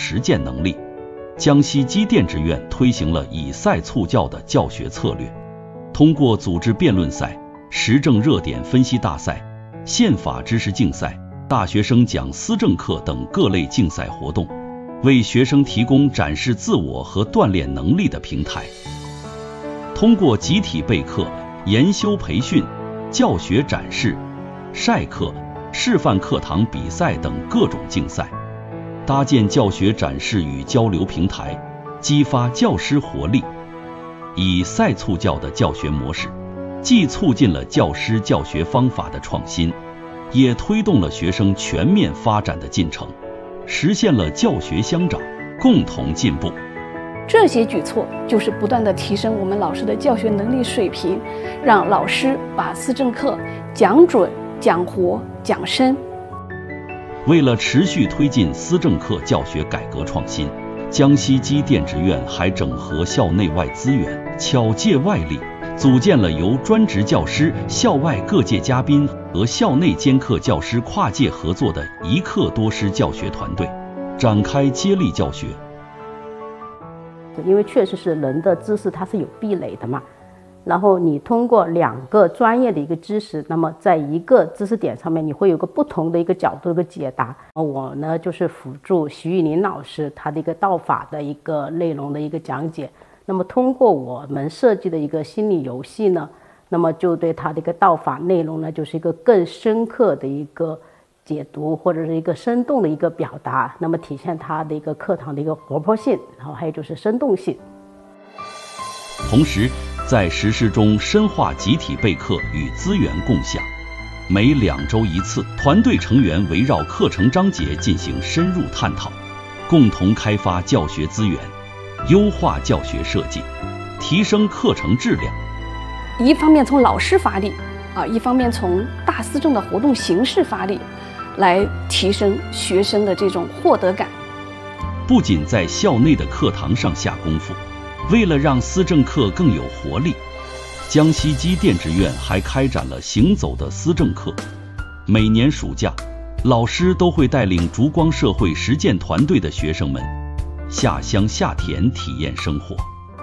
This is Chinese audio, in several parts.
实践能力。江西机电职院推行了以赛促教的教学策略，通过组织辩论赛、时政热点分析大赛、宪法知识竞赛、大学生讲思政课等各类竞赛活动，为学生提供展示自我和锻炼能力的平台。通过集体备课、研修培训、教学展示、晒课、示范课堂比赛等各种竞赛，搭建教学展示与交流平台，激发教师活力。以赛促教的教学模式，既促进了教师教学方法的创新，也推动了学生全面发展的进程，实现了教学相长，共同进步。 这些举措就是不断地提升我们老师的教学能力水平，让老师把思政课讲准、讲活、讲深。 为了持续推进思政课教学改革创新，江西机电职院还整合校内外资源，巧借外力，组建了由专职教师、校外各界嘉宾和校内兼课教师跨界合作的一课多师教学团队，展开接力教学。 因为确实是人的知识它是有壁垒的嘛，然后你通过2个专业的一个知识，那么在一个知识点上面你会有个不同的一个角度的解答。我呢就是辅助徐玉林老师他的一个道法的一个内容的一个讲解，那么通过我们设计的一个心理游戏呢，那么就对他的一个道法内容呢就是一个更深刻的一个解读，或者是一个生动的一个表达，那么体现它的一个课堂的一个活泼性，然后还有就是生动性。 同时在实施中深化集体备课与资源共享，每2周1次，团队成员围绕课程章节进行深入探讨，共同开发教学资源，优化教学设计，提升课程质量。 一方面从老师发力一方面从大思政的活动形式发力，来提升学生的这种获得感。 不仅在校内的课堂上下功夫，为了让思政课更有活力，江西机电职院还开展了行走的思政课。每年暑假，老师都会带领烛光社会实践团队的学生们下乡下田体验生活。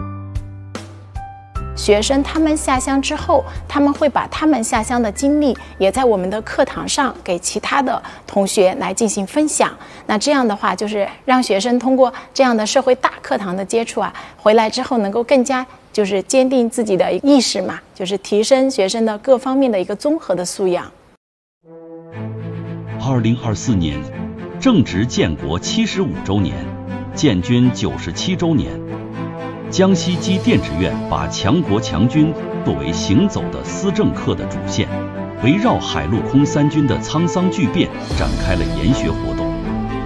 学生他们下乡之后，他们会把他们下乡的经历也在我们的课堂上给其他的同学来进行分享。那这样的话，就是让学生通过这样的社会大课堂的接触回来之后能够更加就是坚定自己的意识嘛，就是提升学生的各方面的一个综合的素养。 2024年正值建国75周年，建军97周年。江西机电职院把强国强军作为行走的思政课的主线，围绕海陆空3军的沧桑巨变展开了研学活动。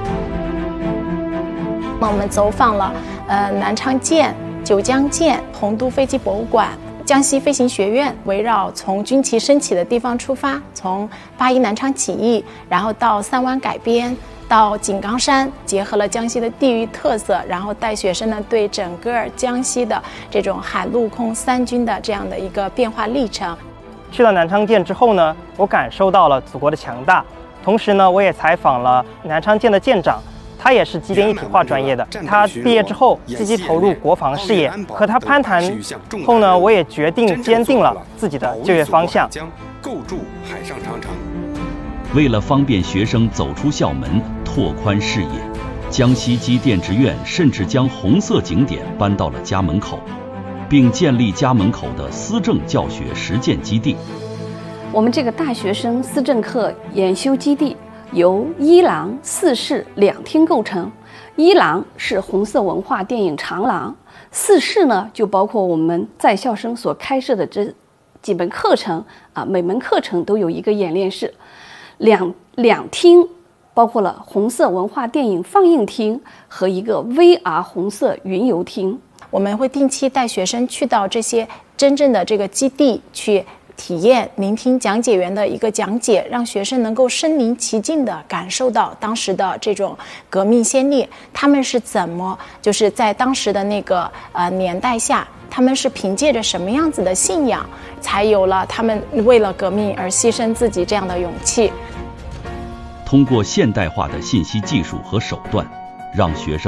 我们走访了南昌舰、九江舰、洪都飞机博物馆、江西飞行学院，围绕从军旗升起的地方出发，从8·1南昌起义，然后到3湾改编，到井冈山，结合了江西的地域特色，然后带学生呢对整个江西的这种海陆空3军的这样的一个变化历程。 去了南昌舰之后呢，我感受到了祖国的强大，同时呢，我也采访了南昌舰的舰长，他也是机电一体化专业的，他毕业之后积极投入国防事业。和他攀谈后呢，我也决定坚定了自己的就业方向。 构筑海上长城。 为了方便学生走出校门，拓宽视野，江西机电职院甚至将红色景点搬到了家门口，并建立家门口的思政教学实践基地。 我们这个大学生思政课研修基地由1廊4室2厅构成。1廊是红色文化电影长廊，4室呢就包括我们在校生所开设的这几门课程每门课程都有一个演练室。两厅包括了红色文化电影放映厅和一个 VR 红色云游厅。 我们会定期带学生去到这些真正的这个基地去体验，聆听讲解员的一个讲解，让学生能够身临其境地感受到当时的这种革命先烈，他们是怎么就是在当时的那个年代下，他们是凭借着什么样子的信仰，才有了他们为了革命而牺牲自己这样的勇气。 通过现代化的信息技术和手段，让学生